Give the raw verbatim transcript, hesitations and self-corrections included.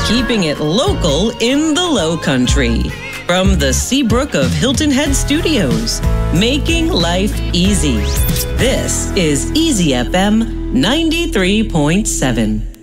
keeping it local in the Low Country. From the Seabrook of Hilton Head Studios, making life easy. This is Easy F M ninety-three point seven.